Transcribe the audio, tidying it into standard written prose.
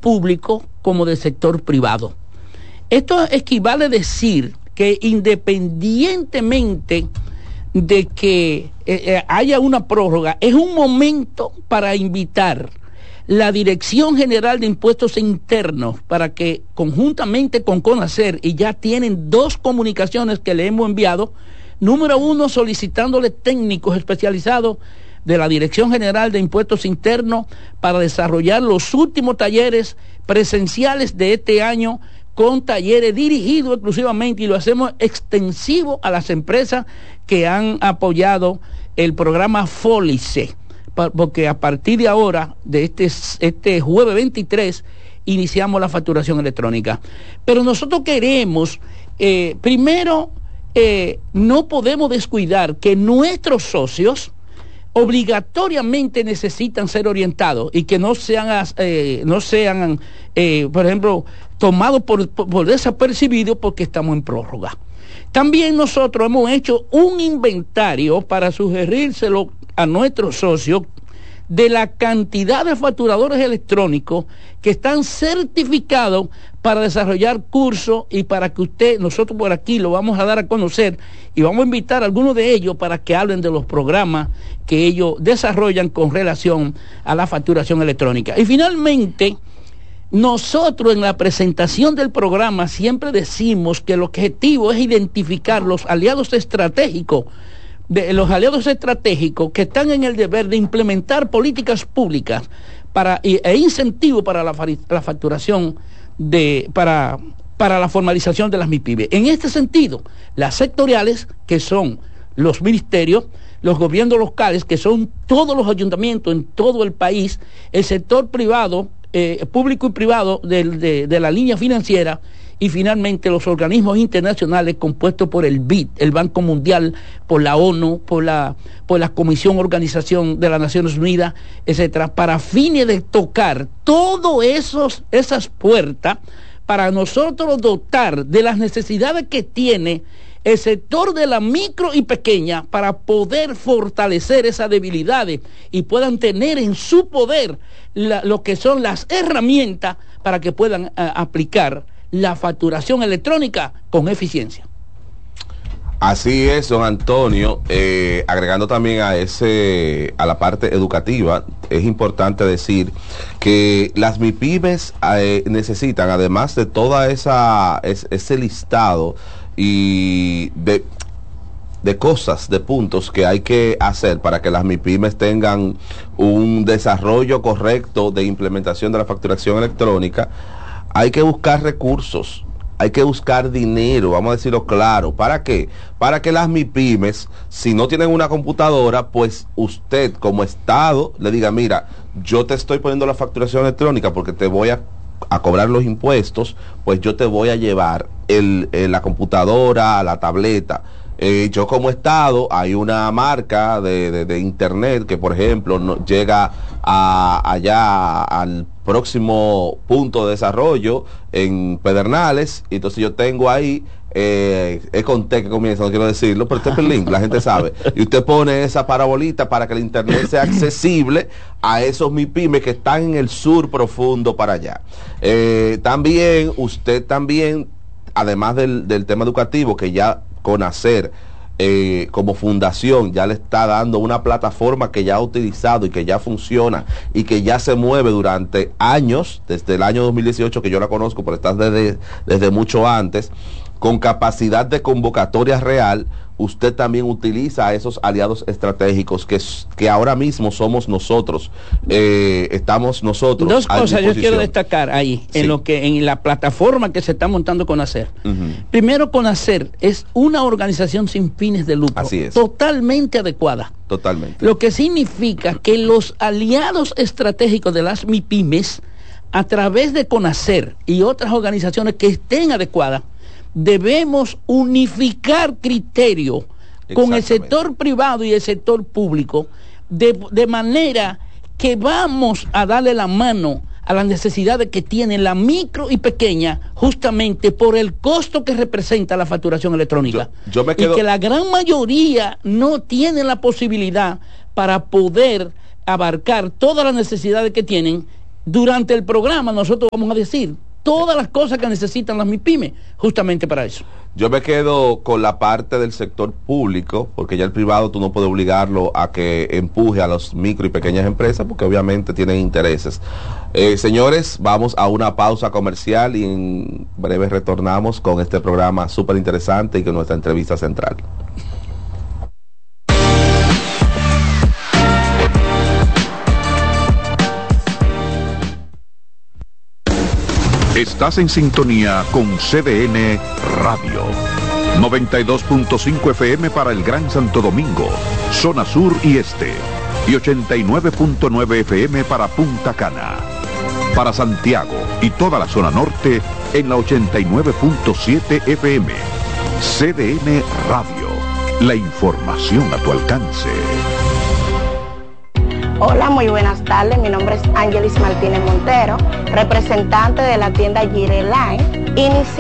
público como del sector privado. Esto equivale a decir que independientemente de que haya una prórroga, es un momento para invitar la Dirección General de Impuestos Internos para que conjuntamente con CONACER, y ya tienen 2 comunicaciones que le hemos enviado, número 1 solicitándole técnicos especializados de la Dirección General de Impuestos Internos para desarrollar los últimos talleres presenciales de este año, con talleres dirigidos exclusivamente, y lo hacemos extensivo a las empresas que han apoyado el programa FOLICE, porque a partir de ahora, de este jueves 23, iniciamos la facturación electrónica. Pero nosotros queremos, primero, no podemos descuidar que nuestros socios obligatoriamente necesitan ser orientados y que no sean por ejemplo, tomados por desapercibidos porque estamos en prórroga. También nosotros hemos hecho un inventario para sugerírselo a nuestros socios de la cantidad de facturadores electrónicos que están certificados para desarrollar cursos, y para que nosotros por aquí lo vamos a dar a conocer y vamos a invitar a algunos de ellos para que hablen de los programas que ellos desarrollan con relación a la facturación electrónica. Y finalmente, nosotros en la presentación del programa siempre decimos que el objetivo es identificar los aliados estratégicos, que están en el deber de implementar políticas públicas e incentivos para la facturación para la formalización de las MIPYME. En este sentido, las sectoriales, que son los ministerios, los gobiernos locales, que son todos los ayuntamientos en todo el país, el sector privado, público y privado de la línea financiera, y finalmente los organismos internacionales compuestos por el BID, el Banco Mundial, por la ONU, por la Comisión Organización de las Naciones Unidas, etcétera, para fines de tocar todas esas puertas para nosotros dotar de las necesidades que tiene el sector de la micro y pequeña, para poder fortalecer esas debilidades y puedan tener en su poder lo que son las herramientas para que puedan aplicar la facturación electrónica con eficiencia. Así es, don Antonio. Agregando también a la parte educativa, es importante decir que las MIPYMES necesitan, además de toda ese listado y de cosas, de puntos que hay que hacer para que las MIPYMES tengan un desarrollo correcto de implementación de la facturación electrónica, hay que buscar recursos, hay que buscar dinero, vamos a decirlo claro. ¿Para qué? Para que las MIPYMES, si no tienen una computadora, pues usted como Estado le diga, mira, yo te estoy poniendo la facturación electrónica porque te voy a cobrar los impuestos, pues yo te voy a llevar la computadora, la tableta. Yo como Estado, hay una marca de internet que, por ejemplo, llega allá al próximo punto de desarrollo en Pedernales, y entonces yo tengo ahí Econtec que comienza, no quiero decirlo, pero este es el link, la gente sabe, y usted pone esa parabolita para que el internet sea accesible a esos MIPYMES que están en el sur profundo para allá. Usted también, además del tema educativo, que ya CONACER como fundación ya le está dando una plataforma que ya ha utilizado y que ya funciona y que ya se mueve durante años, desde el año 2018, que yo la conozco, pero está desde mucho antes, con capacidad de convocatoria real. Usted también utiliza a esos aliados estratégicos que ahora mismo somos nosotros. Estamos nosotros. Dos cosas yo quiero destacar ahí, sí, en la plataforma que se está montando CONACER. Primero, CONACER es una organización sin fines de lucro. Así es. Totalmente adecuada. Totalmente. Lo que significa que los aliados estratégicos de las MIPYMES, a través de CONACER y otras organizaciones que estén adecuadas, debemos unificar criterios con el sector privado y el sector público, de manera que vamos a darle la mano a las necesidades que tiene la micro y pequeña, justamente por el costo que representa la facturación electrónica. Y que la gran mayoría no tiene la posibilidad para poder abarcar todas las necesidades que tienen durante el programa nosotros vamos a decir todas las cosas que necesitan las MIPYME, justamente para eso. Yo me quedo con la parte del sector público, porque ya el privado tú no puedes obligarlo a que empuje a los micro y pequeñas empresas, porque obviamente tienen intereses. Señores, vamos a una pausa comercial y en breve retornamos con este programa súper interesante y con nuestra entrevista central. Estás en sintonía con CDN Radio. 92.5 FM para el Gran Santo Domingo, zona sur y este. Y 89.9 FM para Punta Cana. Para Santiago y toda la zona norte en la 89.7 FM. CDN Radio. La información a tu alcance. Hola, muy buenas tardes. Mi nombre es Ángelis Martínez Montero, representante de la tienda Gire Line.